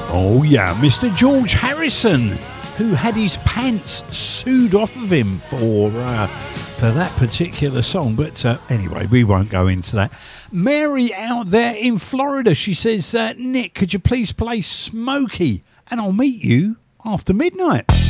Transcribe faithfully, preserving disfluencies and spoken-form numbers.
Oh yeah, Mister George Harrison, who had his pants sewed off of him for uh, for that particular song. But uh, anyway, we won't go into that. Mary out there in Florida, she says, uh, Nick, could you please play Smokey? And I'll meet you after midnight.